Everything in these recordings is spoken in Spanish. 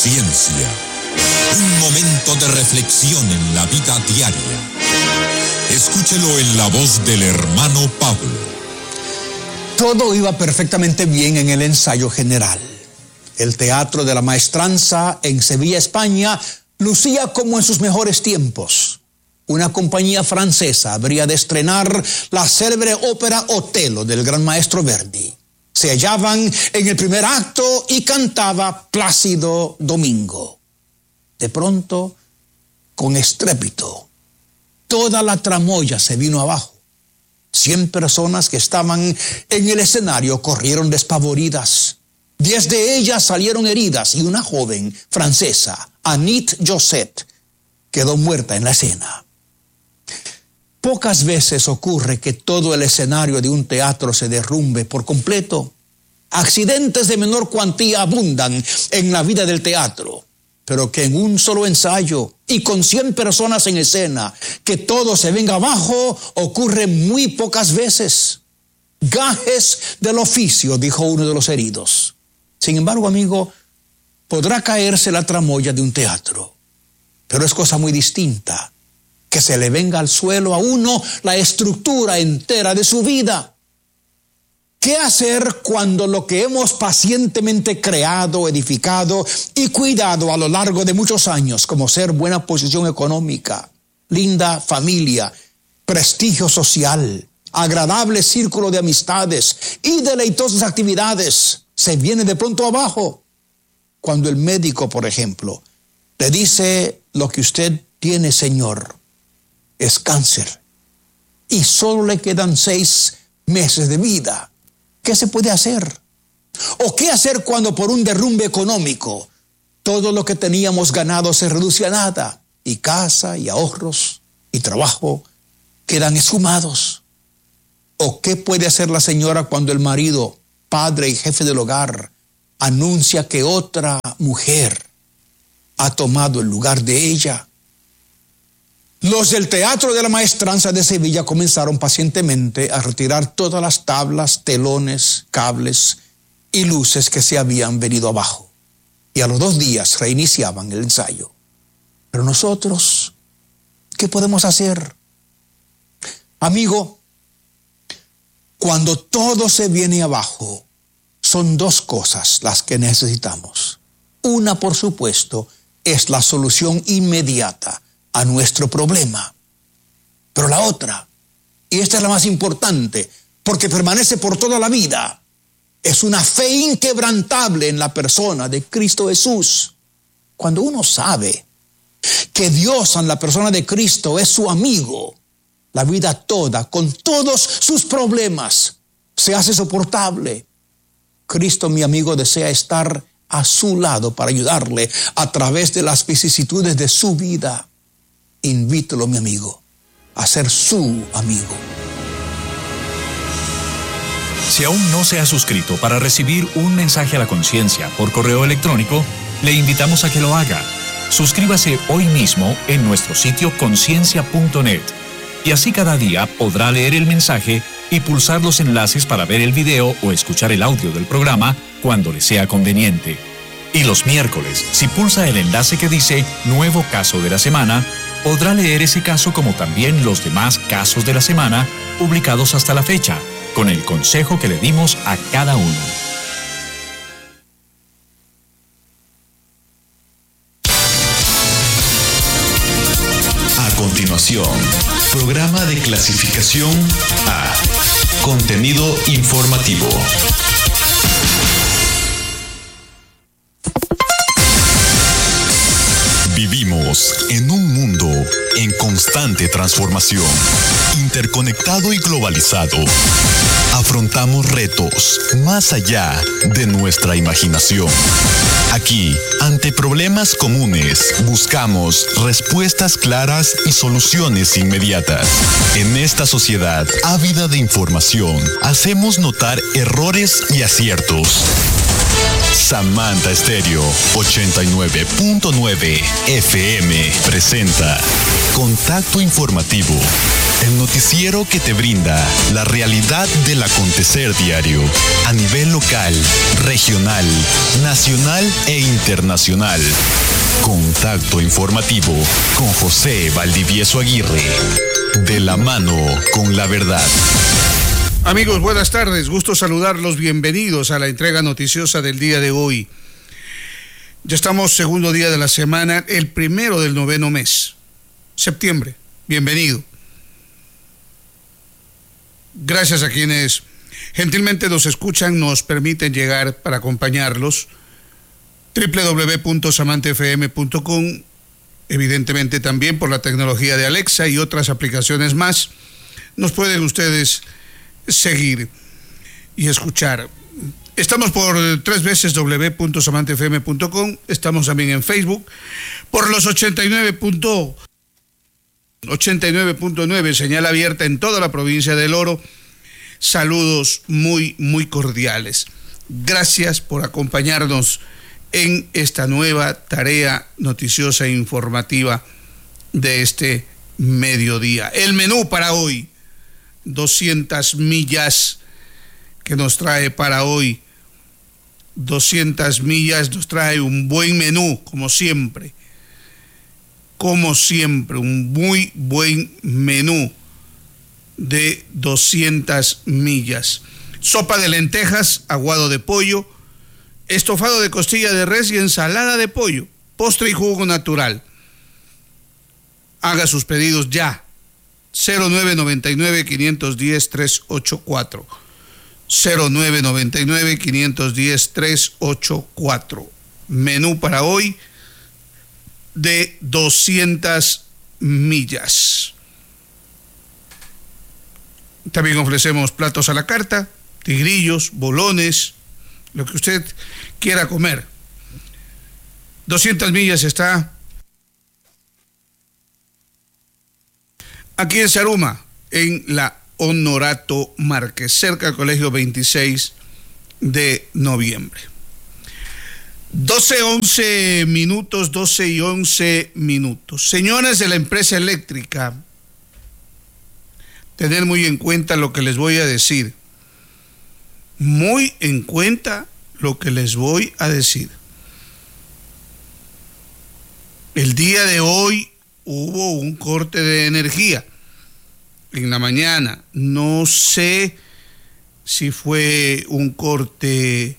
Ciencia. Un momento de reflexión en la vida diaria. Escúchelo en la voz del hermano Pablo. Todo iba perfectamente bien en el ensayo general. El Teatro de la Maestranza en Sevilla, España, lucía como en sus mejores tiempos. Una compañía francesa habría de estrenar la célebre ópera Otello del gran maestro Verdi. Se hallaban en el primer acto y cantaba Plácido Domingo. De pronto, con estrépito, toda la tramoya se vino abajo. 100 personas que estaban en el escenario corrieron despavoridas. 10 de ellas salieron heridas y una joven francesa, Anit Josset, quedó muerta en la escena. Pocas veces ocurre que todo el escenario de un teatro se derrumbe por completo. Accidentes de menor cuantía abundan en la vida del teatro, pero que en un solo ensayo y con 100 personas en escena, que todo se venga abajo, ocurre muy pocas veces. Gajes del oficio, dijo uno de los heridos. Sin embargo, amigo, podrá caerse la tramoya de un teatro, pero es cosa muy distinta que se le venga al suelo a uno la estructura entera de su vida. ¿Qué hacer cuando lo que hemos pacientemente creado, edificado y cuidado a lo largo de muchos años, como ser buena posición económica, linda familia, prestigio social, agradable círculo de amistades y deleitosas actividades, se viene de pronto abajo? Cuando el médico, por ejemplo, le dice: lo que usted tiene, señor, es cáncer y solo le quedan 6 meses de vida. ¿Qué se puede hacer? ¿O qué hacer cuando por un derrumbe económico todo lo que teníamos ganado se reduce a nada y casa y ahorros y trabajo quedan esfumados? ¿O qué puede hacer la señora cuando el marido, padre y jefe del hogar, anuncia que otra mujer ha tomado el lugar de ella? Los del Teatro de la Maestranza de Sevilla comenzaron pacientemente a retirar todas las tablas, telones, cables y luces que se habían venido abajo. Y a los 2 días reiniciaban el ensayo. Pero nosotros, ¿qué podemos hacer? Amigo, cuando todo se viene abajo, son 2 cosas las que necesitamos. Una, por supuesto, es la solución inmediata a nuestro problema. Pero la otra, y esta es la más importante, porque permanece por toda la vida, es una fe inquebrantable en la persona de Cristo Jesús. Cuando uno sabe que Dios en la persona de Cristo es su amigo, la vida toda, con todos sus problemas, se hace soportable. Cristo, mi amigo, desea estar a su lado para ayudarle a través de las vicisitudes de su vida. Invítelo, mi amigo, a ser su amigo. Si aún no se ha suscrito para recibir un mensaje a la conciencia por correo electrónico, le invitamos a que lo haga. Suscríbase hoy mismo en nuestro sitio conciencia.net y así cada día podrá leer el mensaje y pulsar los enlaces para ver el video o escuchar el audio del programa cuando le sea conveniente. Y los miércoles, si pulsa el enlace que dice Nuevo Caso de la Semana, podrá leer ese caso como también los demás casos de la semana publicados hasta la fecha, con el consejo que le dimos a cada uno. A continuación, programa de clasificación A. Contenido informativo. Vivimos en un mundo en constante transformación, interconectado y globalizado. Afrontamos retos más allá de nuestra imaginación. Aquí, ante problemas comunes, buscamos respuestas claras y soluciones inmediatas. En esta sociedad ávida de información, hacemos notar errores y aciertos. Samantha Estéreo 89.9 FM presenta Contacto Informativo. el noticiero que te brinda la realidad del acontecer diario a nivel local, regional, nacional e internacional. Contacto informativo con José Valdivieso Aguirre. De la mano con la verdad. Amigos, buenas tardes. Gusto saludarlos. Bienvenidos a la entrega noticiosa del día de hoy. Ya estamos segundo día de la semana, el primero del 9º mes, septiembre. Bienvenido. Gracias a quienes gentilmente nos escuchan, nos permiten llegar para acompañarlos. www.samantefm.com, evidentemente también por la tecnología de Alexa y otras aplicaciones más. Nos pueden ustedes seguir y escuchar. Estamos por 3 veces www.samantefm.com. Estamos también en Facebook por los 89.9, señal abierta en toda la provincia del Oro. Saludos muy, muy cordiales. Gracias por acompañarnos en esta nueva tarea noticiosa e informativa de este mediodía. El menú para hoy, 200 millas que nos trae para hoy. 200 millas nos trae un buen menú, como siempre. Como siempre, un muy buen menú de 200 millas. Sopa de lentejas, aguado de pollo, estofado de costilla de res y ensalada de pollo, postre y jugo natural. Haga sus pedidos ya. 0999-510-384. 0999-510-384. Menú para hoy de 200 millas. También ofrecemos platos a la carta, tigrillos, bolones, lo que usted quiera comer. 200 millas está aquí en Zaruma, en la Honorato Márquez, cerca del Colegio 26 de noviembre. 12:11 minutos, 12:11 minutos. Señoras de la empresa eléctrica, tener muy en cuenta lo que les voy a decir. Muy en cuenta lo que les voy a decir. El día de hoy hubo un corte de energía en la mañana. No sé si fue un corte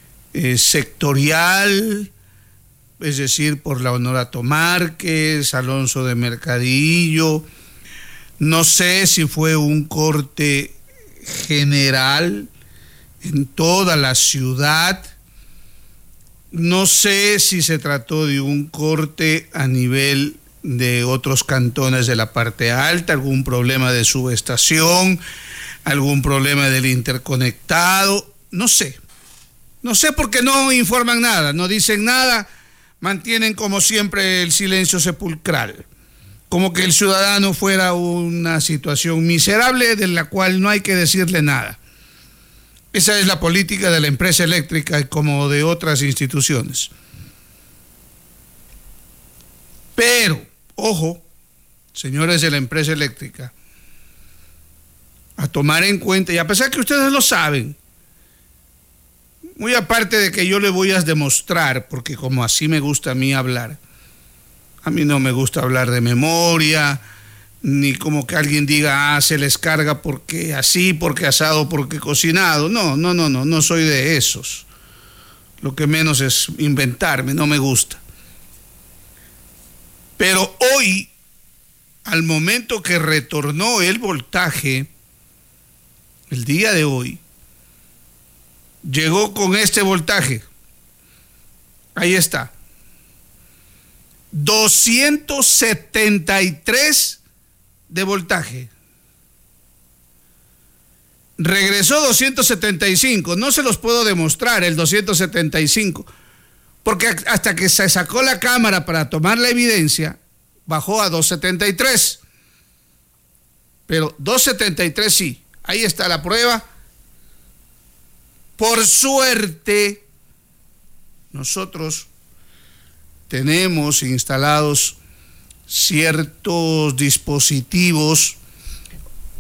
sectorial, es decir, por la Honorato Márquez, Alonso de Mercadillo. No sé si fue un corte general en toda la ciudad. No sé si se trató de un corte a nivel de otros cantones de la parte alta, algún problema de subestación, algún problema del interconectado. No sé porque no informan nada, no dicen nada, mantienen como siempre el silencio sepulcral, como que el ciudadano fuera una situación miserable de la cual no hay que decirle nada. Esa es la política de la empresa eléctrica como de otras instituciones. Pero, ojo, señores de la empresa eléctrica, a tomar en cuenta, y a pesar que ustedes lo saben, muy aparte de que yo le voy a demostrar, porque como así me gusta a mí hablar, a mí no me gusta hablar de memoria, ni como que alguien diga, se les carga porque así, porque asado, porque cocinado. No soy de esos. Lo que menos es inventarme, no me gusta. Pero hoy, al momento que retornó el voltaje, el día de hoy, llegó con este voltaje. Ahí está. 273 de voltaje. Regresó 275. No se los puedo demostrar el 275, porque hasta que se sacó la cámara para tomar la evidencia, bajó a 273. Pero 273 sí. Ahí está la prueba. Por suerte, nosotros tenemos instalados ciertos dispositivos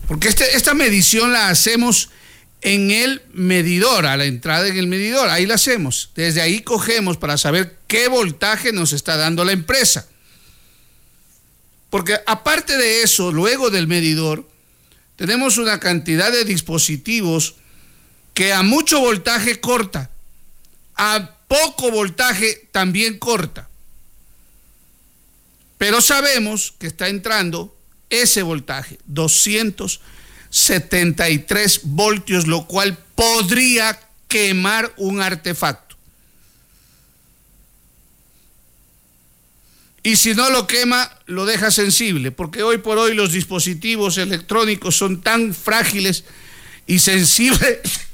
Porque esta medición la hacemos en el medidor, a la entrada en el medidor, ahí la hacemos. Desde ahí cogemos para saber qué voltaje nos está dando la empresa. Porque aparte de eso, luego del medidor, tenemos una cantidad de dispositivos que a mucho voltaje corta, a poco voltaje también corta. Pero sabemos que está entrando ese voltaje, 273 voltios, lo cual podría quemar un artefacto. Y si no lo quema, lo deja sensible, porque hoy por hoy los dispositivos electrónicos son tan frágiles y sensibles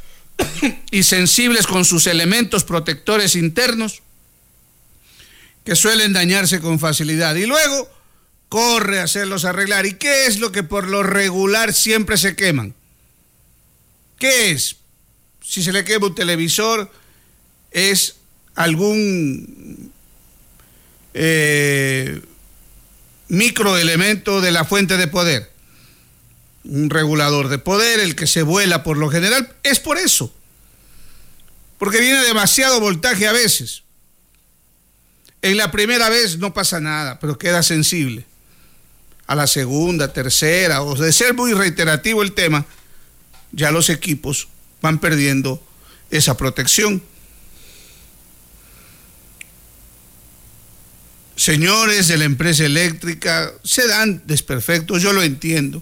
con sus elementos protectores internos que suelen dañarse con facilidad. Y luego corre a hacerlos arreglar. ¿Y qué es lo que por lo regular siempre se queman? ¿Qué es? Si se le quema un televisor, es algún microelemento de la fuente de poder. Un regulador de poder, el que se vuela por lo general, es por eso. Porque viene demasiado voltaje a veces. En la primera vez no pasa nada, pero queda sensible. A la segunda, tercera, o de ser muy reiterativo el tema, ya los equipos van perdiendo esa protección. Señores de la empresa eléctrica, se dan desperfectos, yo lo entiendo.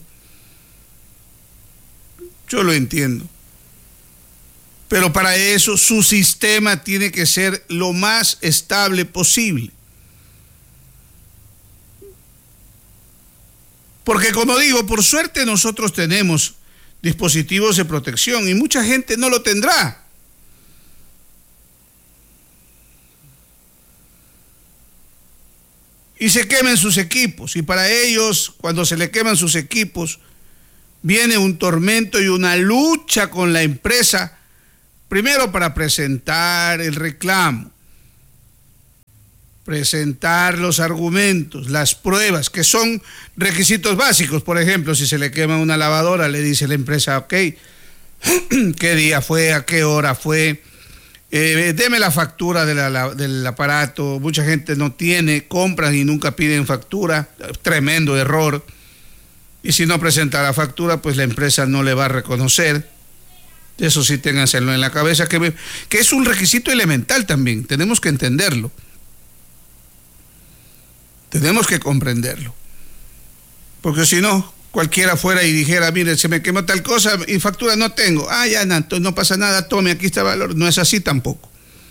Pero para eso su sistema tiene que ser lo más estable posible. Porque como digo, por suerte nosotros tenemos dispositivos de protección y mucha gente no lo tendrá. Y se queman sus equipos, y para ellos, cuando se le queman sus equipos, viene un tormento y una lucha con la empresa, primero para presentar el reclamo, presentar los argumentos, las pruebas, que son requisitos básicos. Por ejemplo, si se le quema una lavadora, le dice la empresa, ok, ¿qué día fue? ¿A qué hora fue? Deme la factura del aparato. Mucha gente no tiene, compran y nunca piden factura, tremendo error. Y si no presenta la factura, pues la empresa no le va a reconocer. Eso sí, ténganselo en la cabeza, que es un requisito elemental también, tenemos que entenderlo. Tenemos que comprenderlo. Porque si no, cualquiera fuera y dijera, mire, se me quemó tal cosa y factura no tengo. Ah, ya, no pasa nada, tome, aquí está el valor. No es así tampoco.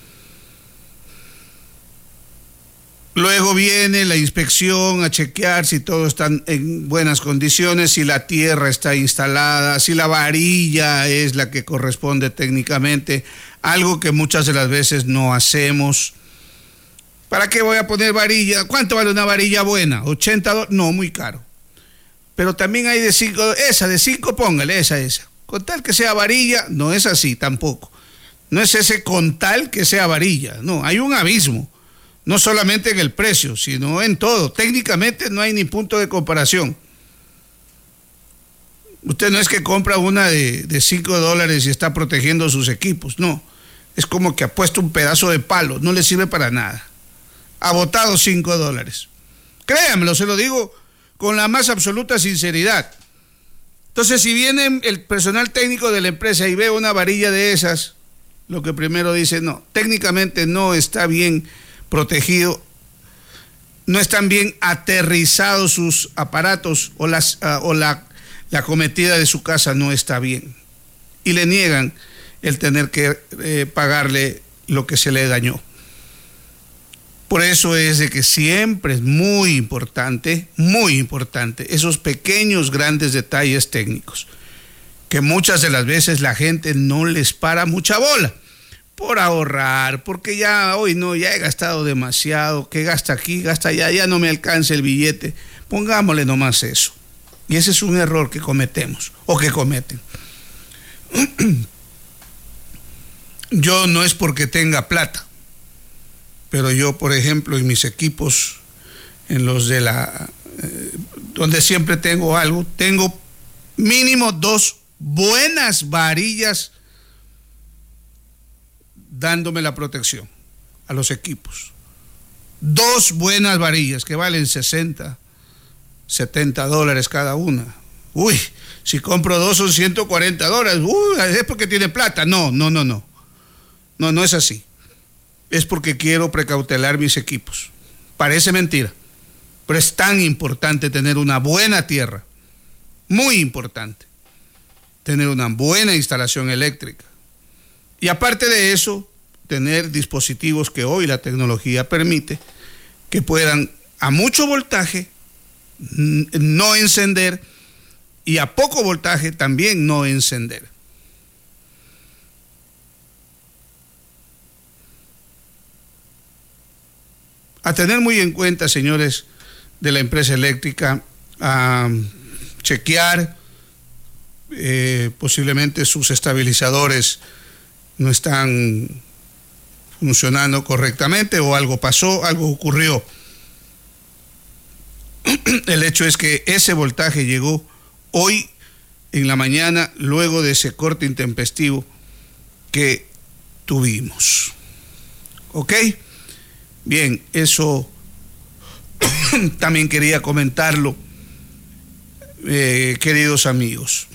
Luego viene la inspección a chequear si todo está en buenas condiciones, si la tierra está instalada, si la varilla es la que corresponde técnicamente, algo que muchas de las veces no hacemos. ¿Para qué voy a poner varilla? ¿Cuánto vale una varilla buena? $80. No, muy caro. Pero también hay de 5, esa de 5, póngale, esa. Con tal que sea varilla, no es así tampoco. No es ese con tal que sea varilla, no, hay un abismo. No solamente en el precio, sino en todo. Técnicamente no hay ni punto de comparación. Usted no es que compra una de $5 y está protegiendo sus equipos, no. Es como que ha puesto un pedazo de palo, no le sirve para nada. Ha botado $5. Créanmelo, se lo digo con la más absoluta sinceridad. Entonces, si viene el personal técnico de la empresa y ve una varilla de esas, lo que primero dice, no, técnicamente no está bien protegido, no están bien aterrizados sus aparatos o la cometida de su casa no está bien. Y le niegan el tener que pagarle lo que se le dañó. Por eso es de que siempre es muy importante esos pequeños, grandes detalles técnicos, que muchas de las veces la gente no les para mucha bola. Por ahorrar, porque ya hoy no, ya he gastado demasiado, que gasta aquí, gasta allá, ya no me alcanza el billete. Pongámosle nomás eso. Y ese es un error que cometemos, o que cometen. Yo no es porque tenga plata, pero yo, por ejemplo, en mis equipos, en los de donde siempre tengo algo, tengo mínimo 2 buenas varillas dándome la protección a los equipos. 2 buenas varillas que valen $60, $70 cada una. Uy, si compro 2 son $140. Uy, es porque tiene plata. No es así. Es porque quiero precautelar mis equipos. Parece mentira, pero es tan importante tener una buena tierra. Muy importante tener una buena instalación eléctrica. Y aparte de eso, tener dispositivos que hoy la tecnología permite que puedan a mucho voltaje no encender y a poco voltaje también no encender. A tener muy en cuenta, señores de la empresa eléctrica, a chequear, posiblemente sus estabilizadores no están funcionando correctamente o algo pasó, algo ocurrió. El hecho es que ese voltaje llegó hoy en la mañana luego de ese corte intempestivo que tuvimos. ¿Ok? Bien, eso también quería comentarlo, queridos amigos.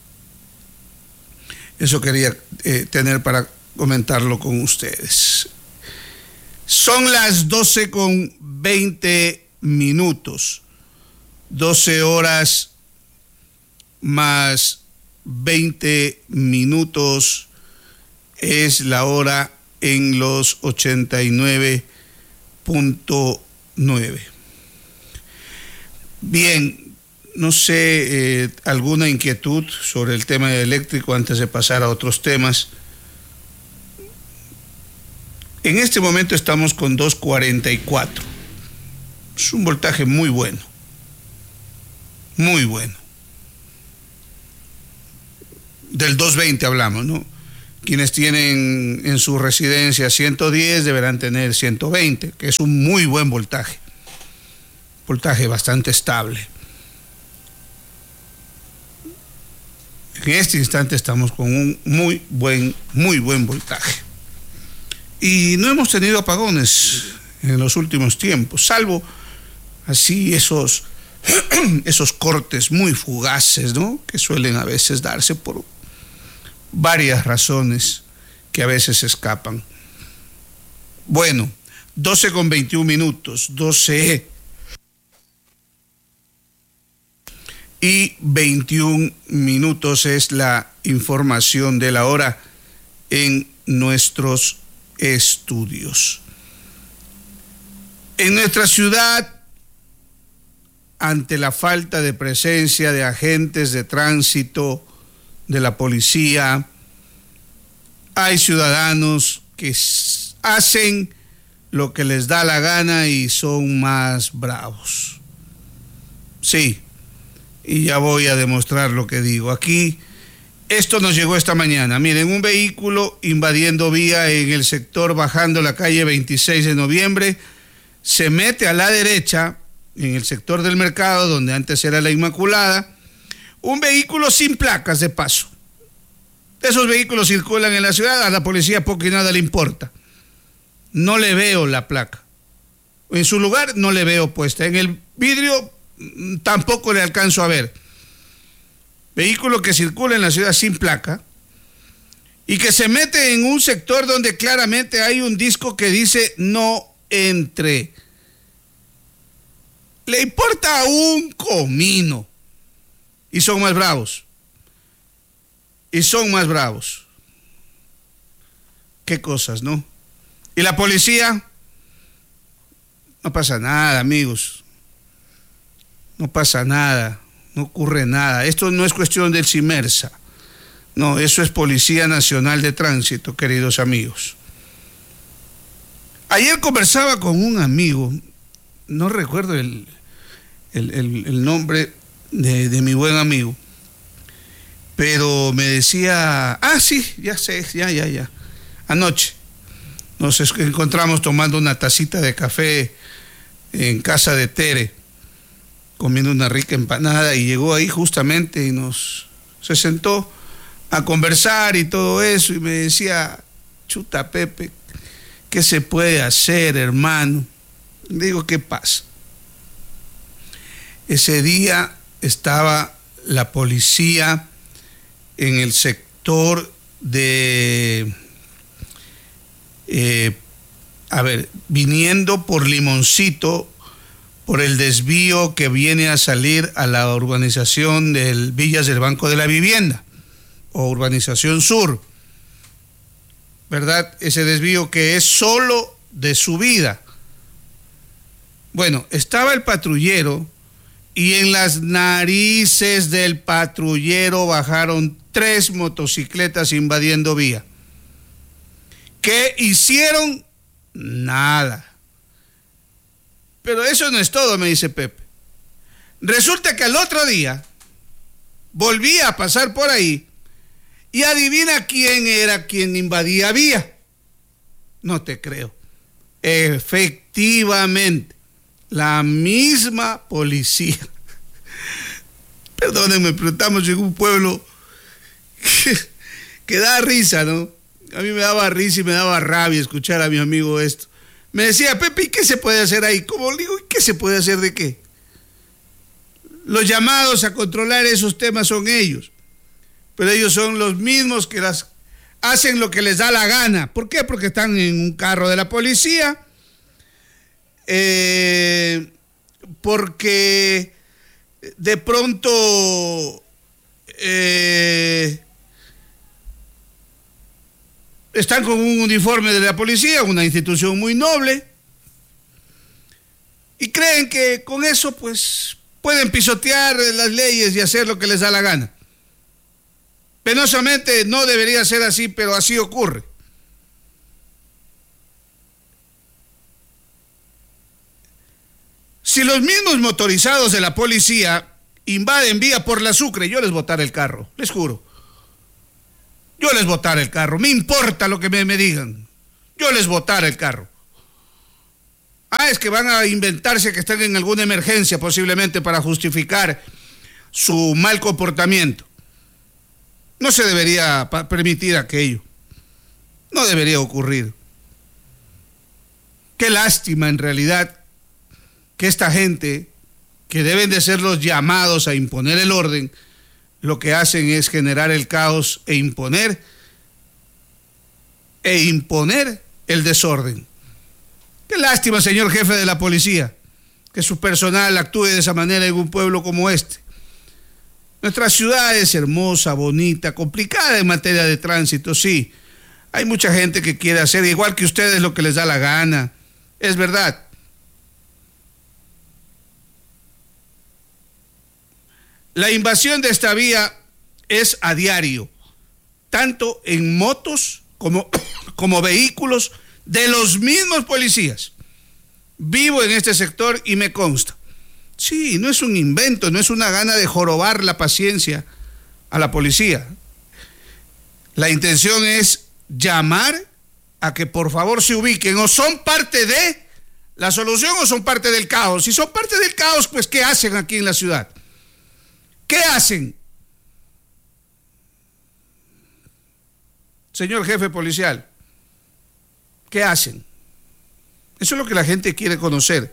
Eso quería tener para comentarlo con ustedes. Son las 12:20, 12 horas más 20 minutos es la hora en los 89.9. Bien, no sé, alguna inquietud sobre el tema eléctrico antes de pasar a otros temas. En este momento estamos con 244. Es un voltaje muy bueno. Muy bueno. Del 220 hablamos, ¿no? Quienes tienen en su residencia 110 deberán tener 120, que es un muy buen voltaje. Voltaje bastante estable. En este instante estamos con un muy buen voltaje. Y no hemos tenido apagones en los últimos tiempos, salvo así esos cortes muy fugaces, ¿no? Que suelen a veces darse por varias razones que a veces escapan. Bueno, 12:21, 12:21 es la información de la hora en nuestros estudios. En nuestra ciudad, ante la falta de presencia de agentes de tránsito, de la policía, hay ciudadanos que hacen lo que les da la gana y son más bravos. Sí, y ya voy a demostrar lo que digo. Aquí, esto nos llegó esta mañana. Miren, un vehículo invadiendo vía en el sector bajando la calle 26 de noviembre, se mete a la derecha, en el sector del mercado, donde antes era la Inmaculada, un vehículo sin placas de paso. Esos vehículos circulan en la ciudad, a la policía poco y nada le importa. No le veo la placa. En su lugar no le veo puesta. En el vidrio tampoco le alcanzo a ver. Vehículo que circula en la ciudad sin placa y que se mete en un sector donde claramente hay un disco que dice no entre. Le importa un comino. Y son más bravos. Qué cosas, ¿no? Y la policía, no pasa nada, amigos. No pasa nada, no ocurre nada. Esto no es cuestión del CIMERSA. No, eso es Policía Nacional de Tránsito, queridos amigos. Ayer conversaba con un amigo, no recuerdo el nombre de mi buen amigo, pero me decía, sí, ya sé, ya. Anoche nos encontramos tomando una tacita de café en casa de Tere, comiendo una rica empanada, y llegó ahí justamente y se sentó a conversar y todo eso, y me decía: chuta, Pepe, ¿qué se puede hacer, hermano? Le digo: ¿qué pasa? Ese día estaba la policía en el sector de, viniendo por Limoncito, por el desvío que viene a salir a la urbanización del Villas del Banco de la Vivienda, o urbanización sur, ¿verdad? Ese desvío que es solo de subida. Bueno, estaba el patrullero, y en las narices del patrullero bajaron 3 motocicletas invadiendo vía. ¿Qué hicieron? Nada. Pero eso no es todo, me dice Pepe. Resulta que al otro día volví a pasar por ahí, y adivina quién era quien invadía vía. No te creo. Efectivamente, la misma policía. Perdónenme, pero estamos en un pueblo que da risa, ¿no? A mí me daba risa y me daba rabia escuchar a mi amigo esto. Me decía: Pepe, ¿y qué se puede hacer ahí? ¿Cómo le digo? ¿Y qué se puede hacer de qué? Los llamados a controlar esos temas son ellos, pero ellos son los mismos que hacen lo que les da la gana. ¿Por qué? Porque están en un carro de la policía, porque de pronto están con un uniforme de la policía, una institución muy noble, y creen que con eso pues pueden pisotear las leyes y hacer lo que les da la gana. Penosamente no debería ser así, pero así ocurre. Si los mismos motorizados de la policía invaden vía por la Sucre, yo les botaré el carro, les juro. Yo les botaré el carro, me importa lo que me digan. Yo les botaré el carro. Es que van a inventarse que están en alguna emergencia posiblemente para justificar su mal comportamiento. No se debería permitir aquello. No debería ocurrir. Qué lástima en realidad que esta gente, que deben de ser los llamados a imponer el orden, lo que hacen es generar el caos e imponer el desorden. Qué lástima, señor jefe de la policía, que su personal actúe de esa manera en un pueblo como este. Nuestra ciudad es hermosa, bonita, complicada en materia de tránsito, sí. Hay mucha gente que quiere hacer igual que ustedes lo que les da la gana, es verdad. La invasión de esta vía es a diario, tanto en motos como vehículos de los mismos policías. Vivo en este sector y me consta. Sí, no es un invento, no es una gana de jorobar la paciencia a la policía. La intención es llamar a que por favor se ubiquen, o son parte de la solución o son parte del caos. Si son parte del caos, pues ¿qué hacen aquí en la ciudad? ¿Qué hacen? Señor jefe policial, ¿qué hacen? Eso es lo que la gente quiere conocer.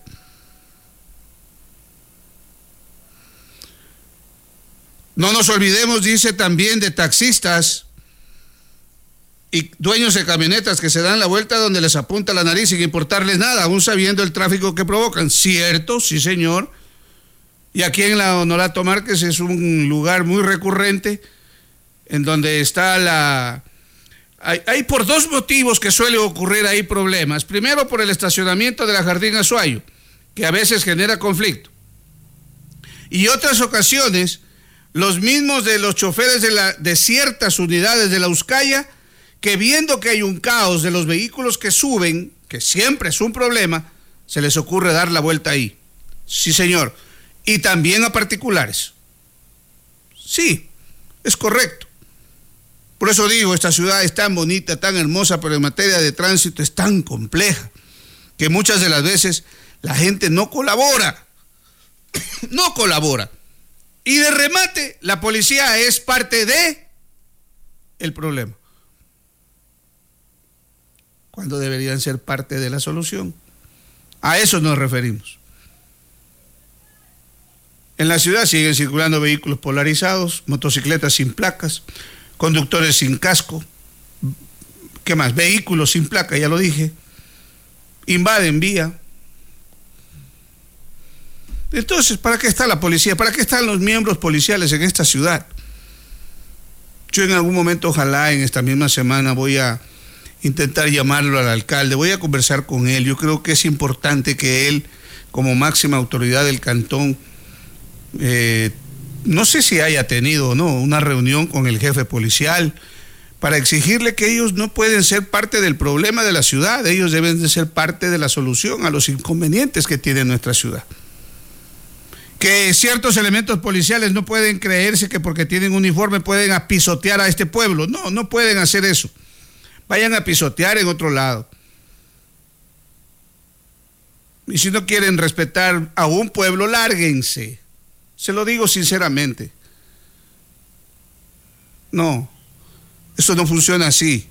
No nos olvidemos, dice, también de taxistas y dueños de camionetas que se dan la vuelta donde les apunta la nariz sin importarles nada, aún sabiendo el tráfico que provocan. ¿Cierto? Sí, señor. Y aquí en la Honorato Márquez es un lugar muy recurrente en donde está Hay por 2 motivos que suele ocurrir ahí problemas. Primero, por el estacionamiento de la Jardín Azuayo, que a veces genera conflicto. Y otras ocasiones, los mismos de los choferes de ciertas unidades de la Uzcaya, que viendo que hay un caos de los vehículos que suben, que siempre es un problema, se les ocurre dar la vuelta ahí. Sí, señor. Y también a particulares. Sí, es correcto. Por eso digo, esta ciudad es tan bonita, tan hermosa, pero en materia de tránsito es tan compleja, que muchas de las veces la gente no colabora. no colabora. Y de remate, la policía es parte de el problema, cuando deberían ser parte de la solución. A eso nos referimos. En la ciudad siguen circulando vehículos polarizados, motocicletas sin placas, conductores sin casco, ¿qué más? Vehículos sin placa, ya lo dije, invaden vía. Entonces, ¿para qué está la policía? ¿Para qué están los miembros policiales en esta ciudad? Yo en algún momento, ojalá en esta misma semana, voy a intentar llamarlo al alcalde, voy a conversar con él. Yo creo que es importante que él, como máxima autoridad del cantón, no sé si haya tenido o no una reunión con el jefe policial para exigirle que ellos no pueden ser parte del problema de la ciudad, ellos deben de ser parte de la solución a los inconvenientes que tiene nuestra ciudad. Que ciertos elementos policiales no pueden creerse que porque tienen uniforme pueden pisotear a este pueblo. No, no pueden hacer eso. Vayan a pisotear en otro lado. Y si no quieren respetar a un pueblo, lárguense. Se lo digo sinceramente. No, eso no funciona así.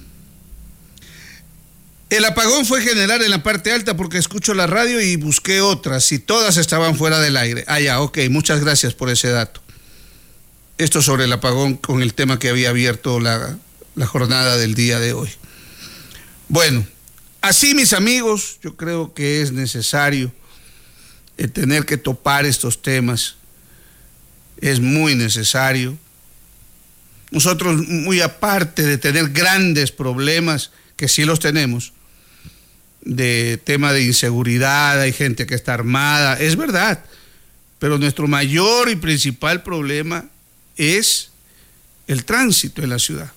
El apagón fue general en la parte alta porque escucho la radio y busqué otras y todas estaban fuera del aire. Ah, ya, ok, muchas gracias por ese dato. Esto sobre el apagón con el tema que había abierto la jornada del día de hoy. Bueno, así mis amigos, yo creo que es necesario tener que topar estos temas. Es muy necesario. Nosotros, muy aparte de tener grandes problemas, que sí los tenemos, de tema de inseguridad, hay gente que está armada, es verdad, pero nuestro mayor y principal problema es el tránsito en la ciudad.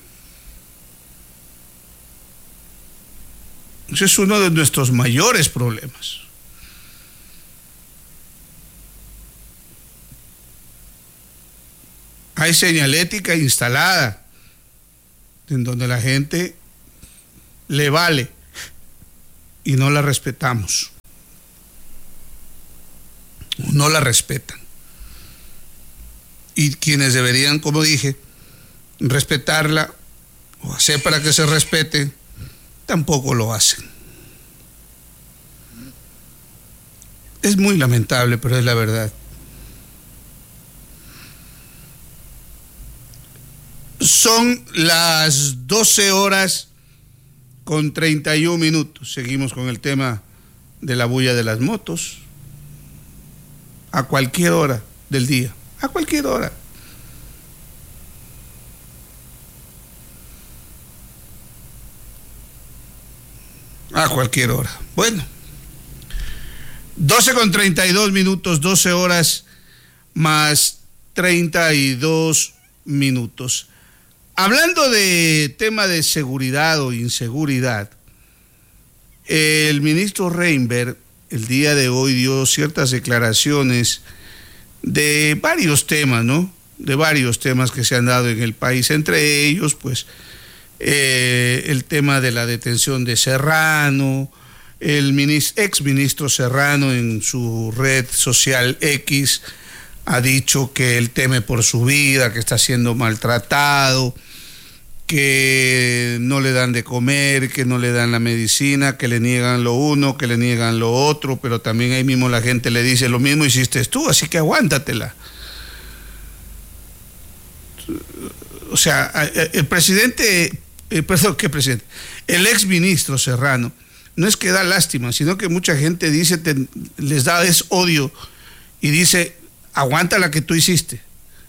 Ese es uno de nuestros mayores problemas. Hay señalética instalada en donde la gente le vale y no la respetamos. No la respetan. Y quienes deberían, como dije, respetarla o hacer para que se respete, tampoco lo hacen. Es muy lamentable, pero es la verdad. Son las 12:31. Seguimos con el tema de la bulla de las motos. A cualquier hora del día. A cualquier hora. A cualquier hora. Bueno. 12:32, 12 horas más 32 minutos. Hablando de tema de seguridad o inseguridad, el ministro Reinberg el día de hoy dio ciertas declaraciones de varios temas, ¿no? De varios temas que se han dado en el país, entre ellos, pues, el tema de la detención de Serrano, el ex ministro Serrano en su red social X ha dicho que él teme por su vida, que está siendo maltratado, que no le dan de comer, que no le dan la medicina, que le niegan lo uno, que le niegan lo otro, pero también ahí mismo la gente le dice, lo mismo hiciste tú, así que aguántatela. O sea, el presidente, ¿qué presidente? El ex ministro Serrano, no es que da lástima, sino que mucha gente dice, les da odio y dice, aguanta la que tú hiciste.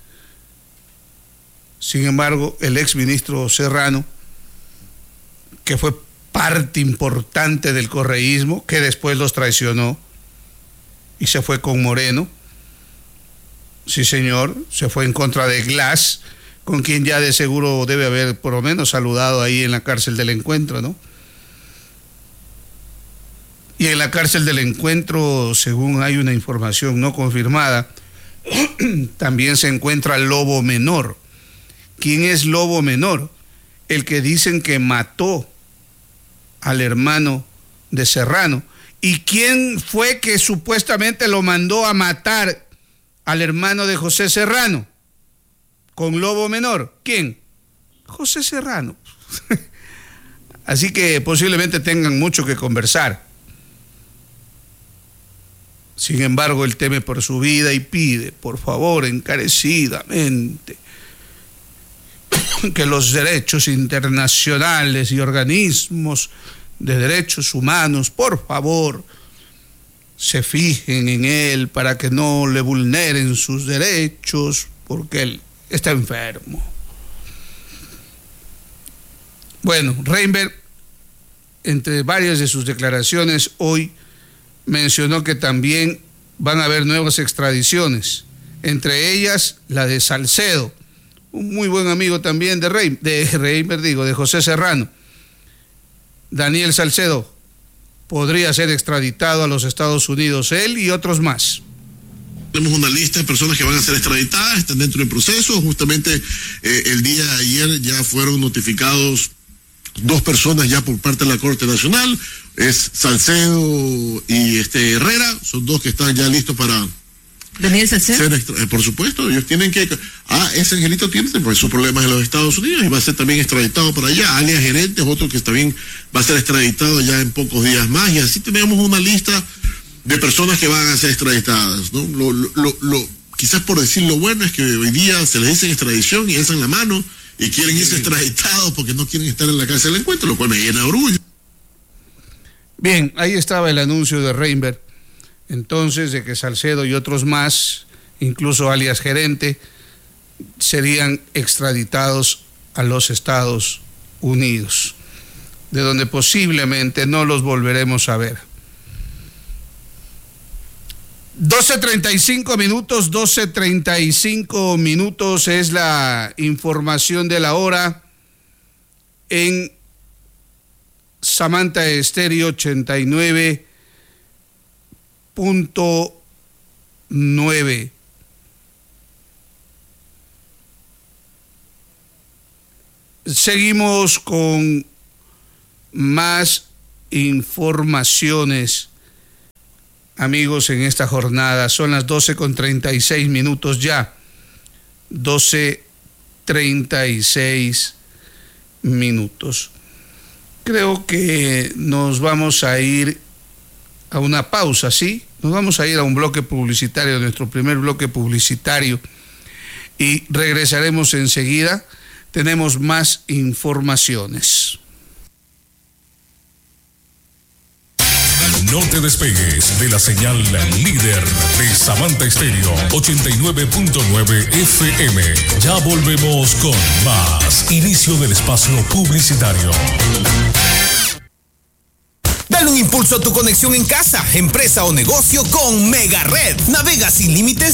Sin embargo, el ex ministro Serrano, que fue parte importante del correísmo, que después los traicionó y se fue con Moreno, sí señor, se fue en contra de Glass, con quien ya de seguro debe haber por lo menos saludado ahí en la cárcel del Encuentro, ¿no? Y en la cárcel del Encuentro, según hay una información no confirmada, también se encuentra Lobo Menor. ¿Quién es Lobo Menor? El que dicen que mató al hermano de Serrano ¿Y quién fue que supuestamente lo mandó a matar al hermano de José Serrano con lobo menor? ¿Quién? José Serrano. Así que posiblemente tengan mucho que conversar. Sin embargo, él teme por su vida y pide, por favor, encarecidamente, que los derechos internacionales y organismos de derechos humanos, por favor, se fijen en él para que no le vulneren sus derechos, porque él está enfermo. Bueno, Reinberg, entre varias de sus declaraciones hoy, mencionó que también van a haber nuevas extradiciones, entre ellas la de Salcedo, un muy buen amigo también de José Serrano. Daniel Salcedo podría ser extraditado a los Estados Unidos, él y otros más. Tenemos una lista de personas que van a ser extraditadas, están dentro del proceso. Justamente el día de ayer ya fueron notificados 2 personas ya por parte de la Corte Nacional, es Salcedo y Herrera, son 2 que están ya listos para... ¿Daniel Salcedo? Por supuesto, ellos tienen que... ese Angelito tiene pues sus problemas en los Estados Unidos y va a ser también extraditado para allá. Alias Gerente es otro que también va a ser extraditado ya en pocos días más, y así tenemos una lista de personas que van a ser extraditadas, ¿no? Quizás por decir lo bueno es que hoy día se les dice extradición y alzan la mano y quieren irse extraditados porque no quieren estar en la cárcel del encuentro, lo cual me llena de orgullo. Bien, ahí estaba el anuncio de Reinberg, entonces, de que Salcedo y otros más, incluso alias Gerente, serían extraditados a los Estados Unidos, de donde posiblemente no los volveremos a ver. 12:35 minutos es la información de la hora en Samantha Estéreo 89.9. Seguimos con más informaciones, amigos, en esta jornada. Son las 12:36 ya. 12:36. Creo que nos vamos a ir a una pausa, ¿sí? Nos vamos a ir a un bloque publicitario, nuestro primer bloque publicitario, y regresaremos enseguida. Tenemos más informaciones. No te despegues de la señal líder de Samantha Estéreo 89.9 FM. Ya volvemos con más. Inicio del espacio publicitario. Dale un impulso a tu conexión en casa, empresa o negocio con Megared. Navega sin límites